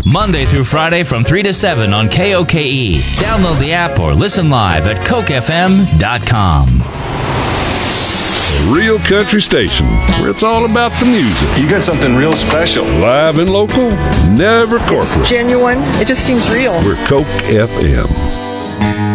Monday through Friday from 3 to 7 on KOKE. Download the app or listen live at CokeFM.com. A real country station where it's all about the music. You got something real special. Live and local, never corporate. It's genuine. It just seems real. We're Coke FM.